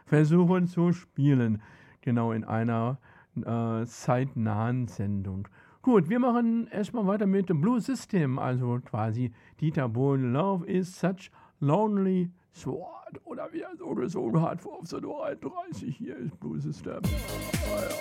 versuchen zu spielen. Genau, in einer zeitnahen Sendung. Gut, wir machen erstmal weiter mit dem Blue System, also quasi Dieter Bohlen, Love is such lonely sword. Oder wie er so gesungen hat vor 1931, hier ist Blue System.